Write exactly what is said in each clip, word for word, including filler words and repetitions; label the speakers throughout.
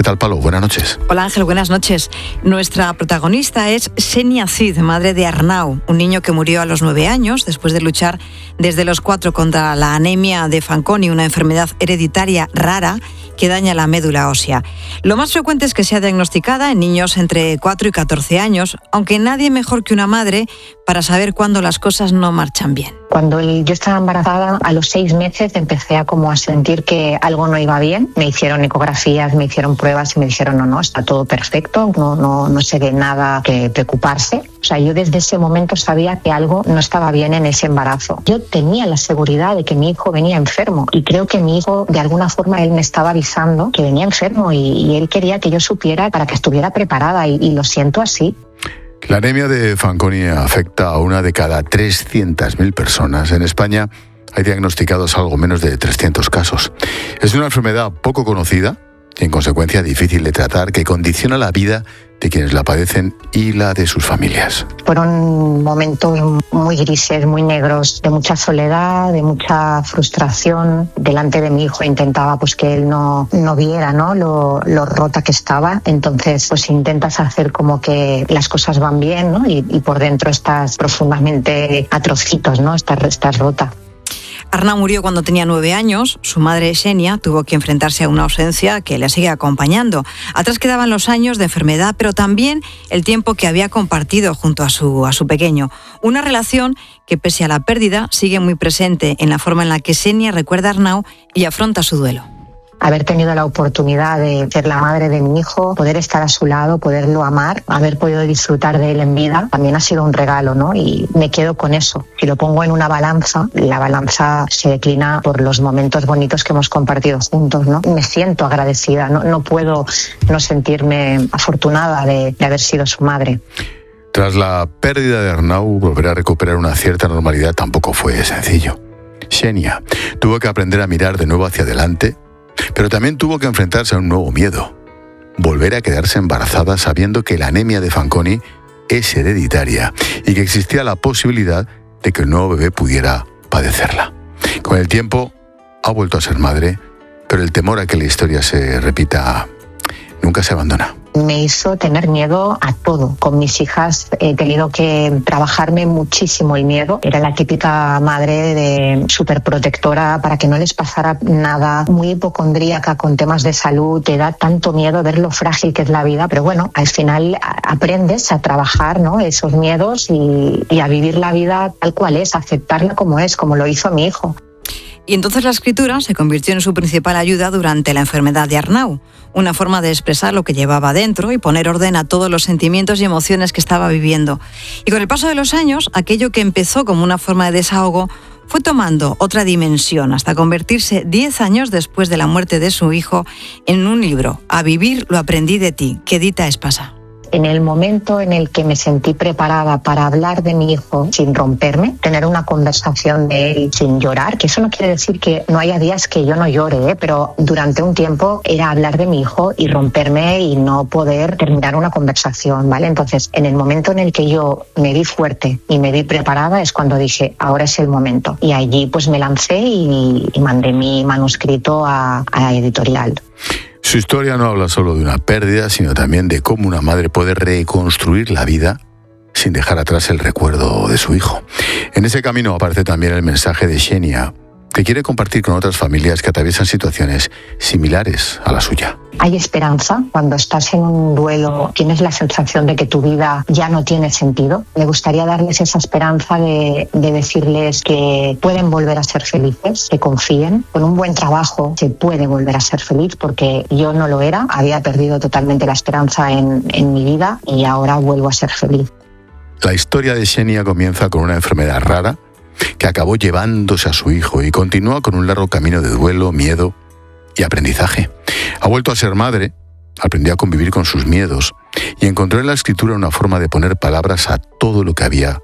Speaker 1: ¿Qué tal, Palo? Buenas noches.
Speaker 2: Hola, Ángel, buenas noches. Nuestra protagonista es Xenia Cid, madre de Arnau, un niño que murió a los nueve años después de luchar desde los cuatro contra la anemia de Fanconi, una enfermedad hereditaria rara que daña la médula ósea. Lo más frecuente es que sea diagnosticada en niños entre cuatro y catorce años, aunque nadie mejor que una madre para saber cuándo las cosas no marchan bien.
Speaker 3: Cuando yo estaba embarazada, a los seis meses empecé a como a sentir que algo no iba bien. Me hicieron ecografías, me hicieron pruebas y me dijeron no, no, está todo perfecto, no, no, no se ve nada que preocuparse. O sea, yo desde ese momento sabía que algo no estaba bien en ese embarazo. Yo tenía la seguridad de que mi hijo venía enfermo y creo que mi hijo, de alguna forma, él me estaba avisando que venía enfermo y, y él quería que yo supiera para que estuviera preparada y, y lo siento así.
Speaker 1: La anemia de Fanconi afecta a una de cada trescientas mil personas. En España hay diagnosticados algo menos de trescientos casos. Es una enfermedad poco conocida y, en consecuencia, difícil de tratar, que condiciona la vida de quienes la padecen y la de sus familias.
Speaker 3: Fueron momentos muy grises, muy negros, de mucha soledad, de mucha frustración. Delante de mi hijo intentaba pues que él no, no viera, ¿no? Lo, lo rota que estaba. Entonces pues intentas hacer como que las cosas van bien, ¿no? y, y por dentro estás profundamente a trocitos, ¿no? Estás, estás rota.
Speaker 2: Arnau murió cuando tenía nueve años. Su madre, Xenia, tuvo que enfrentarse a una ausencia que le sigue acompañando. Atrás quedaban los años de enfermedad, pero también el tiempo que había compartido junto a su, a su pequeño. Una relación que, pese a la pérdida, sigue muy presente en la forma en la que Xenia recuerda a Arnau y afronta su duelo.
Speaker 3: Haber tenido la oportunidad de ser la madre de mi hijo, poder estar a su lado, poderlo amar, haber podido disfrutar de él en vida, también ha sido un regalo, ¿no? Y me quedo con eso. Si lo pongo en una balanza, la balanza se declina por los momentos bonitos que hemos compartido juntos, ¿no? Me siento agradecida, no, no puedo no sentirme afortunada de, de haber sido su madre.
Speaker 1: Tras la pérdida de Arnau, volver a recuperar una cierta normalidad tampoco fue sencillo. Xenia tuvo que aprender a mirar de nuevo hacia adelante, pero también tuvo que enfrentarse a un nuevo miedo: volver a quedarse embarazada sabiendo que la anemia de Fanconi es hereditaria y que existía la posibilidad de que el nuevo bebé pudiera padecerla. Con el tiempo ha vuelto a ser madre, pero el temor a que la historia se repita nunca se abandona.
Speaker 3: Me hizo tener miedo a todo. Con mis hijas he tenido que trabajarme muchísimo el miedo. Era la típica madre de súper protectora para que no les pasara nada, muy hipocondríaca con temas de salud. Te da tanto miedo ver lo frágil que es la vida, pero bueno, al final aprendes a trabajar, ¿no? Esos miedos y, y a vivir la vida tal cual es, a aceptarla como es, como lo hizo mi hijo.
Speaker 2: Y entonces la escritura se convirtió en su principal ayuda durante la enfermedad de Arnau, una forma de expresar lo que llevaba dentro y poner orden a todos los sentimientos y emociones que estaba viviendo. Y con el paso de los años, aquello que empezó como una forma de desahogo fue tomando otra dimensión hasta convertirse diez años después de la muerte de su hijo en un libro, A vivir lo aprendí de ti, que edita Espasa.
Speaker 3: En el momento en el que me sentí preparada para hablar de mi hijo sin romperme, tener una conversación de él sin llorar, que eso no quiere decir que no haya días que yo no llore, ¿eh? Pero durante un tiempo era hablar de mi hijo y romperme y no poder terminar una conversación, ¿vale? Entonces, en el momento en el que yo me vi fuerte y me vi preparada es cuando dije, ahora es el momento. Y allí pues me lancé y, y mandé mi manuscrito a, a editorial.
Speaker 1: Su historia no habla solo de una pérdida, sino también de cómo una madre puede reconstruir la vida sin dejar atrás el recuerdo de su hijo. En ese camino aparece también el mensaje de Xenia, que quiere compartir con otras familias que atraviesan situaciones similares a la suya.
Speaker 3: Hay esperanza cuando estás en un duelo, tienes la sensación de que tu vida ya no tiene sentido. Me gustaría darles esa esperanza de, de decirles que pueden volver a ser felices, que confíen. Con un buen trabajo se puede volver a ser feliz, porque yo no lo era, había perdido totalmente la esperanza en, en mi vida y ahora vuelvo a ser feliz.
Speaker 1: La historia de Xenia comienza con una enfermedad rara que acabó llevándose a su hijo y continúa con un largo camino de duelo, miedo y aprendizaje. Ha vuelto a ser madre, aprendió a convivir con sus miedos y encontró en la escritura una forma de poner palabras a todo lo que había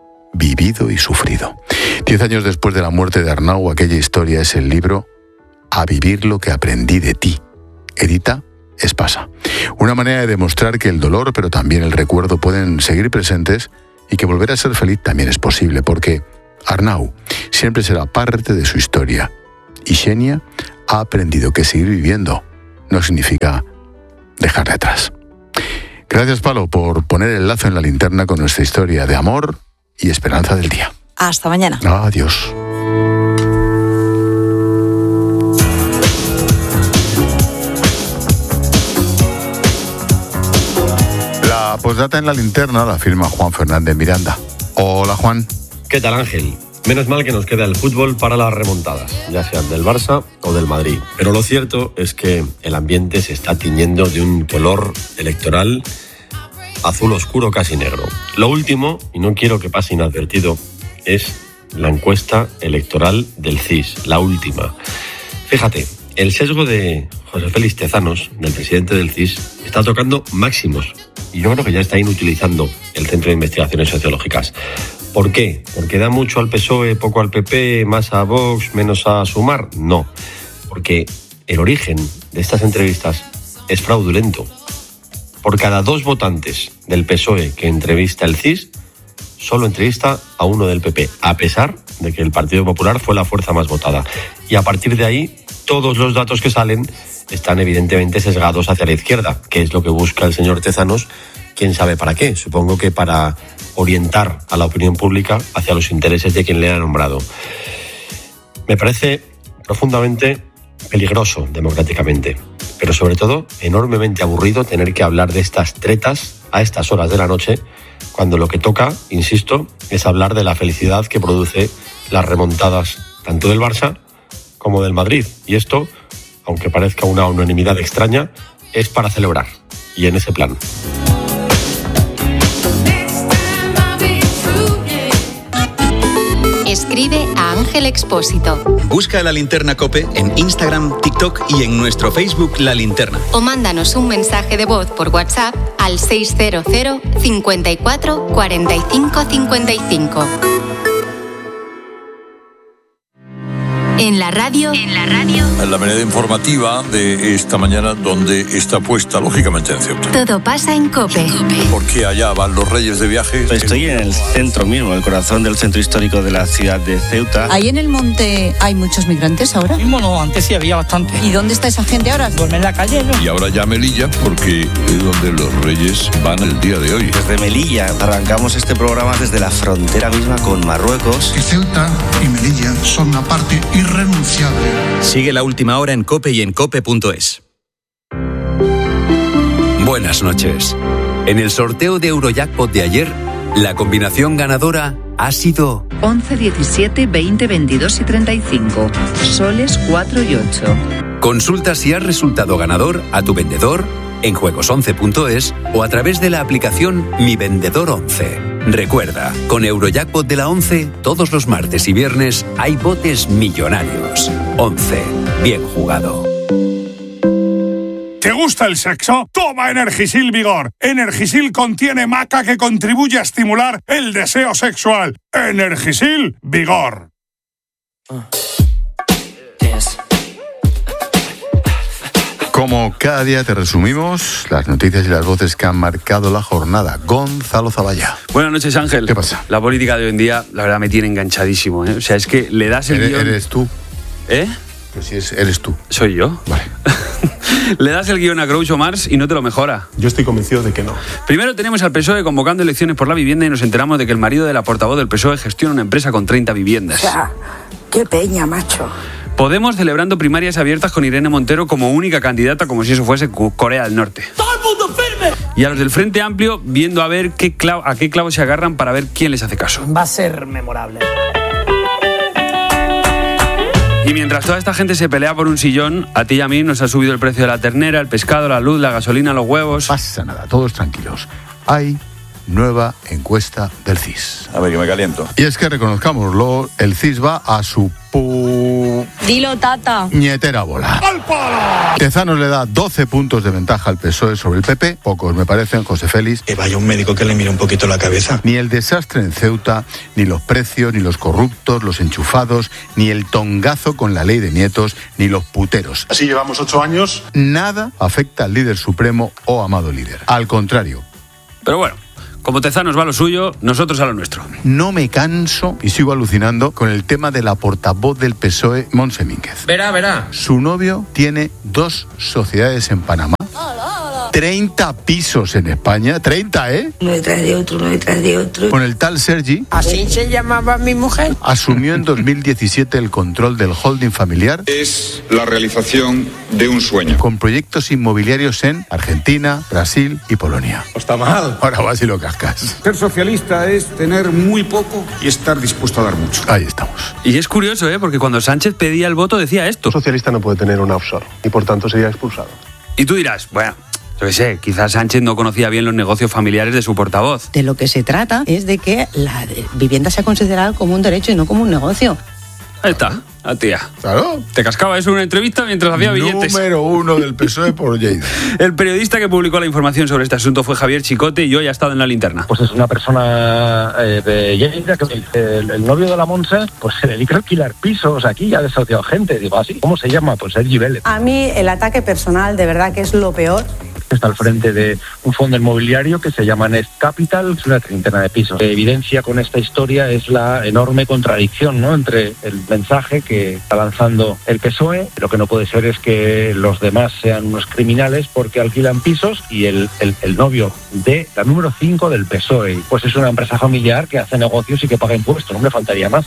Speaker 1: vivido y sufrido. Diez años después de la muerte de Arnau, aquella historia es el libro A vivir lo que aprendí de ti. Edita Espasa. Una manera de demostrar que el dolor, pero también el recuerdo pueden seguir presentes y que volver a ser feliz también es posible, porque Arnau siempre será parte de su historia y Xenia ha aprendido que seguir viviendo no significa dejarle atrás. Gracias, Palo, por poner el lazo en la linterna con nuestra historia de amor y esperanza del día.
Speaker 2: Hasta mañana.
Speaker 1: Adiós. La postdata en la linterna la firma Juan Fernández Miranda. Hola, Juan.
Speaker 4: ¿Qué tal, Ángel? Menos mal que nos queda el fútbol para las remontadas, ya sean del Barça o del Madrid. Pero lo cierto es que el ambiente se está tiñendo de un color electoral azul oscuro, casi negro. Lo último, y no quiero que pase inadvertido, es la encuesta electoral del C I S, la última. Fíjate, el sesgo de José Félix Tezanos, del presidente del C I S, está tocando máximos. Y yo creo que ya está inutilizando el Centro de Investigaciones Sociológicas. ¿Por qué? ¿Porque da mucho al P S O E, poco al P P, más a Vox, menos a Sumar? No, porque el origen de estas entrevistas es fraudulento. Por cada dos votantes del P S O E que entrevista el C I S, solo entrevista a uno del P P, a pesar de que el Partido Popular fue la fuerza más votada. Y a partir de ahí, todos los datos que salen están evidentemente sesgados hacia la izquierda, que es lo que busca el señor Tezanos, quién sabe para qué, supongo que para orientar a la opinión pública hacia los intereses de quien le ha nombrado. Me parece profundamente peligroso democráticamente, pero sobre todo enormemente aburrido tener que hablar de estas tretas a estas horas de la noche, cuando lo que toca, insisto, es hablar de la felicidad que produce las remontadas tanto del Barça como del Madrid. Y esto, aunque parezca una unanimidad extraña, es para celebrar, y en ese plan.
Speaker 5: Escribe a Ángel Expósito.
Speaker 6: Busca La Linterna COPE en Instagram, TikTok y en nuestro Facebook La Linterna.
Speaker 5: O mándanos un mensaje de voz por WhatsApp al seis cero cero, cincuenta y cuatro, cuarenta y cinco, cincuenta y cinco. En la radio, en la radio.
Speaker 7: En la manera informativa de esta mañana, donde está puesta, lógicamente, en Ceuta.
Speaker 5: Todo pasa en COPE.
Speaker 7: Porque allá van los reyes de viaje.
Speaker 8: Estoy en el centro mismo, el corazón del centro histórico de la ciudad de Ceuta.
Speaker 9: ¿Ahí en el monte hay muchos migrantes ahora?
Speaker 10: Mismo no, antes sí había bastante.
Speaker 9: ¿Y dónde está esa gente ahora?
Speaker 10: Duerme en la calle, ¿no?
Speaker 7: Y ahora ya Melilla, porque es donde los reyes van el día de hoy.
Speaker 8: Desde Melilla arrancamos este programa desde la frontera misma con Marruecos.
Speaker 11: Que Ceuta y Melilla son una parte irrenunciable.
Speaker 6: Sigue La Última Hora en COPE y en cope punto es.
Speaker 12: Buenas noches. En el sorteo de Eurojackpot de ayer, la combinación ganadora ha sido
Speaker 13: once, diecisiete, veinte, veintidós y treinta y cinco. Soles cuatro y ocho.
Speaker 12: Consulta si has resultado ganador a tu vendedor en juegos once punto es o a través de la aplicación Mi Vendedor once. Recuerda, con Eurojackpot de la once, todos los martes y viernes hay botes millonarios. once. Bien jugado.
Speaker 14: ¿Te gusta el sexo? Toma Energisil Vigor. Energisil contiene maca que contribuye a estimular el deseo sexual. Energisil Vigor.
Speaker 1: Como cada día te resumimos las noticias y las voces que han marcado la jornada. Gonzalo Zavalla.
Speaker 15: Buenas noches, Ángel.
Speaker 1: ¿Qué pasa?
Speaker 15: La política de hoy en día, la verdad, me tiene enganchadísimo, ¿eh? O sea, es que le das el
Speaker 1: ¿Eres,
Speaker 15: guión...
Speaker 1: ¿Eres tú?
Speaker 15: ¿Eh?
Speaker 1: Pues si es, eres tú.
Speaker 15: ¿Soy yo?
Speaker 1: Vale.
Speaker 15: Le das el guión a Groucho Marx y no te lo mejora.
Speaker 16: Yo estoy convencido de que no.
Speaker 15: Primero tenemos al P S O E convocando elecciones por la vivienda y nos enteramos de que el marido de la portavoz del P S O E gestiona una empresa con treinta viviendas.
Speaker 17: O sea, qué peña, macho.
Speaker 15: Podemos celebrando primarias abiertas con Irene Montero como única candidata, como si eso fuese Corea del Norte.
Speaker 10: ¡Todo el mundo firme!
Speaker 15: Y a los del Frente Amplio viendo a ver qué clavo, a qué clavos se agarran para ver quién les hace caso.
Speaker 10: Va a ser memorable.
Speaker 15: Y mientras toda esta gente se pelea por un sillón, a ti y a mí nos ha subido el precio de la ternera, el pescado, la luz, la gasolina, los huevos.
Speaker 1: Pasa nada, todos tranquilos. Hay nueva encuesta del C I S.
Speaker 7: A ver, que me caliento.
Speaker 1: Y es que reconozcámoslo, el C I S va a su pu...
Speaker 18: Dilo, tata.
Speaker 1: Ñetera bola.
Speaker 14: ¡Al palo!
Speaker 1: Tezanos le da doce puntos de ventaja al P S O E sobre el P P, pocos me parecen, José Félix.
Speaker 11: Que vaya un médico que le mire un poquito la cabeza.
Speaker 1: Ni el desastre en Ceuta, ni los precios, ni los corruptos, los enchufados, ni el tongazo con la ley de nietos, ni los puteros.
Speaker 16: Así llevamos ocho años.
Speaker 1: Nada afecta al líder supremo o amado líder. Al contrario.
Speaker 15: Pero bueno, como Tezanos va a lo suyo, nosotros a lo nuestro.
Speaker 1: No me canso y sigo alucinando con el tema de la portavoz del P S O E, Montse Mínguez.
Speaker 19: Verá, verá.
Speaker 1: Su novio tiene dos sociedades en Panamá treinta pisos en España, treinta, ¿eh?
Speaker 17: Uno detrás de otro, uno detrás de otro.
Speaker 1: Con el tal Sergi,
Speaker 17: ¿Así se llamaba mi mujer?
Speaker 1: asumió en dos mil diecisiete el control del holding familiar.
Speaker 18: Es la realización de un sueño.
Speaker 1: Con proyectos inmobiliarios en Argentina, Brasil y Polonia.
Speaker 19: No está mal.
Speaker 1: Ahora vas y lo cascas.
Speaker 19: Ser socialista es tener muy poco y estar dispuesto a dar mucho.
Speaker 1: Ahí estamos.
Speaker 15: Y es curioso, ¿eh? Porque cuando Sánchez pedía el voto decía esto.
Speaker 16: Un socialista no puede tener un offshore y por tanto sería expulsado.
Speaker 15: Y tú dirás, bueno, yo qué sé, quizás Sánchez no conocía bien los negocios familiares de su portavoz.
Speaker 9: De lo que se trata es de que la vivienda sea considerada como un derecho y no como un negocio.
Speaker 15: Ahí está, la tía.
Speaker 1: Claro.
Speaker 15: Te cascaba eso en una entrevista mientras hacía billetes.
Speaker 1: Número uno del P S O E por Lleida.
Speaker 15: El periodista que publicó la información sobre este asunto fue Javier Chicote y hoy ha estado en la linterna.
Speaker 20: Pues es una persona eh, de Lleida que el, el novio de la Montse pues se dedica a alquilar pisos aquí y ha desahuciado gente. Digo, ¿así? ¿Cómo se llama? Pues Sergi Vélez.
Speaker 21: A mí el ataque personal de verdad que es lo peor.
Speaker 20: Está al frente de un fondo inmobiliario que se llama Nest Capital, es una treintena de pisos. La evidencia con esta historia es la enorme contradicción, ¿no?, entre el mensaje que está lanzando el P S O E. Lo que no puede ser es que los demás sean unos criminales porque alquilan pisos y el, el, el novio de la número cinco del P S O E, pues es una empresa familiar que hace negocios y que paga impuestos, no me faltaría más.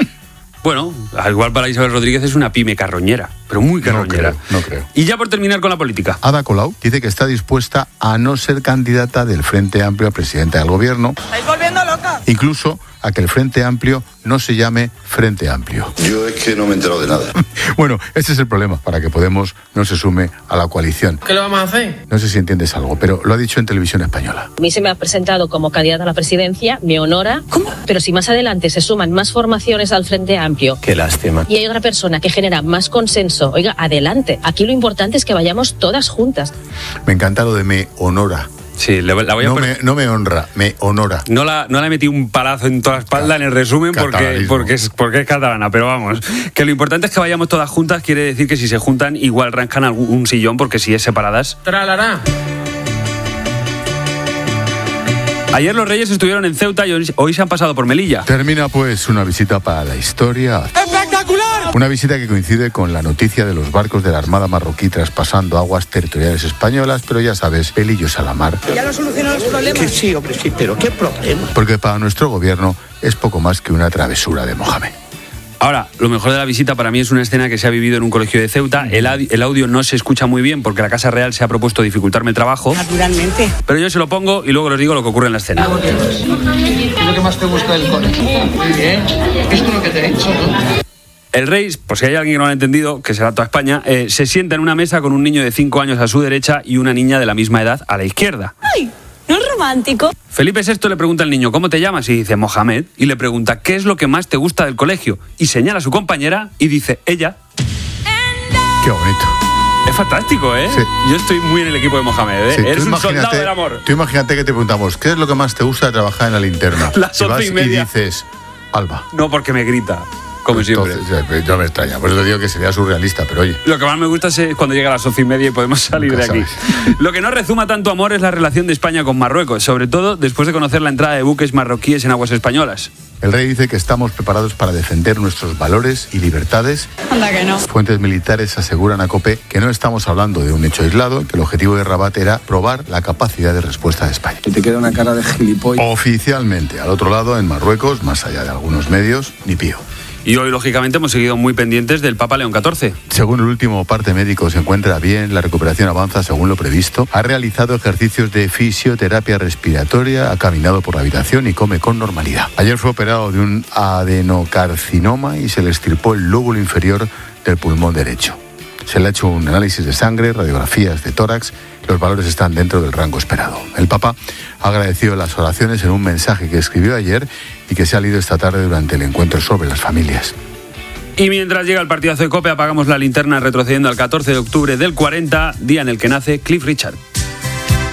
Speaker 15: Bueno, al igual para Isabel Rodríguez es una pyme carroñera, pero muy carroñera.
Speaker 1: No creo, no creo.
Speaker 15: Y ya por terminar con la política.
Speaker 1: Ada Colau dice que está dispuesta a no ser candidata del Frente Amplio a presidenta del gobierno.
Speaker 21: ¿Estáis volviendo loca?
Speaker 1: Incluso a que el Frente Amplio no se llame Frente Amplio.
Speaker 18: Yo es que no me he enterado de nada.
Speaker 1: Bueno, ese es el problema, para que Podemos no se sume a la coalición.
Speaker 21: ¿Qué le vamos a hacer?
Speaker 1: No sé si entiendes algo, pero lo ha dicho en Televisión Española.
Speaker 22: A mí se me ha presentado como candidata a la presidencia, me honora. ¿Cómo? Pero si más adelante se suman más formaciones al Frente Amplio.
Speaker 8: Qué lástima.
Speaker 22: Y hay otra persona que genera más consenso, oiga, adelante. Aquí lo importante es que vayamos todas juntas.
Speaker 1: Me encanta lo de me honora.
Speaker 15: Sí, la voy a
Speaker 1: no,
Speaker 15: poner...
Speaker 1: me, no me honra, me honora.
Speaker 15: No la, no le metí un palazo en toda la espalda en el resumen porque, porque, es, porque es catalana, pero vamos, que lo importante es que vayamos todas juntas, quiere decir que si se juntan igual rascan algún un sillón, porque si es separadas...
Speaker 21: Tralará.
Speaker 15: Ayer los Reyes estuvieron en Ceuta y hoy, hoy se han pasado por Melilla.
Speaker 1: Termina pues una visita para la historia.
Speaker 21: ¡Espectacular!
Speaker 1: Una visita que coincide con la noticia de los barcos de la Armada marroquí traspasando aguas territoriales españolas, pero ya sabes, pelillos a la mar.
Speaker 21: ¿Ya lo solucionó los problemas?
Speaker 10: Que sí, hombre, sí, pero ¿qué problema?
Speaker 1: Porque para nuestro gobierno es poco más que una travesura de Mohamed.
Speaker 15: Ahora, lo mejor de la visita para mí es una escena que se ha vivido en un colegio de Ceuta. El, el audio no se escucha muy bien porque la Casa Real se ha propuesto dificultarme el trabajo.
Speaker 21: Naturalmente.
Speaker 15: Pero yo se lo pongo y luego les digo lo que ocurre en la escena.
Speaker 10: ¿Qué es lo que más te gusta del colegio? Muy bien. Esto es lo que te he dicho, ¿no?
Speaker 15: El rey, por si hay alguien que no lo ha entendido, que será toda España, eh, se sienta en una mesa con un niño de cinco años a su derecha y una niña de la misma edad a la izquierda.
Speaker 21: ¡Ay! ¿No es romántico?
Speaker 15: Felipe sexto le pregunta al niño, ¿cómo te llamas? Y dice, Mohamed. Y le pregunta, ¿qué es lo que más te gusta del colegio? Y señala a su compañera y dice, ella.
Speaker 1: Qué bonito.
Speaker 15: Es fantástico, ¿eh?
Speaker 1: Sí.
Speaker 15: Yo estoy muy en el equipo de Mohamed, ¿eh?
Speaker 1: Sí,
Speaker 15: Eres un
Speaker 1: imagínate-
Speaker 15: soldado del amor.
Speaker 1: Tú imagínate que te preguntamos, ¿qué es lo que más te gusta de trabajar en la linterna?
Speaker 15: Las
Speaker 1: y
Speaker 15: once
Speaker 1: vas
Speaker 15: y media.
Speaker 1: y dices, Alba.
Speaker 15: No, porque me grita, como siempre.
Speaker 1: Entonces, ya, ya me extraña, por eso digo que sería surrealista, pero oye.
Speaker 15: Lo que más me gusta es cuando llega a las once y media y podemos salir
Speaker 1: Nunca
Speaker 15: de aquí. Lo que no rezuma tanto amor es la relación de España con Marruecos, sobre todo después de conocer la entrada de buques marroquíes en aguas españolas.
Speaker 1: El rey dice que estamos preparados para defender nuestros valores y libertades.
Speaker 21: Anda que no.
Speaker 1: Fuentes militares aseguran a COPE que no estamos hablando de un hecho aislado, que el objetivo de Rabat era probar la capacidad de respuesta de España.
Speaker 19: Que te queda una cara de gilipollas.
Speaker 1: Oficialmente, al otro lado, en Marruecos, más allá de algunos medios, ni pío.
Speaker 15: Y hoy, lógicamente, hemos seguido muy pendientes del Papa León catorce.
Speaker 1: Según el último parte médico, se encuentra bien, la recuperación avanza según lo previsto, ha realizado ejercicios de fisioterapia respiratoria, ha caminado por la habitación y come con normalidad. Ayer fue operado de un adenocarcinoma y se le extirpó el lóbulo inferior del pulmón derecho. Se le ha hecho un análisis de sangre, radiografías de tórax. Los valores están dentro del rango esperado. El Papa ha agradecido las oraciones en un mensaje que escribió ayer y que se ha leído esta tarde durante el encuentro sobre las familias.
Speaker 15: Y mientras llega el partidazo de COPE, apagamos la linterna retrocediendo al catorce de octubre del cuarenta, día en el que nace Cliff Richard.